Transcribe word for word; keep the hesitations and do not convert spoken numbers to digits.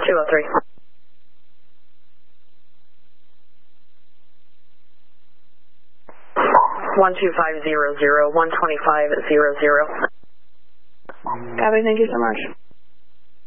two oh three. one two five zero zero, one twenty-five zero zero. Copy, thank you so much.